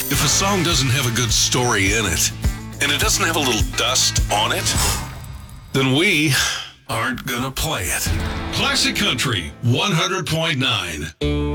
If a song doesn't have a good story in it, and it doesn't have a little dust on it, then we aren't gonna play it. Classic Country 100.9.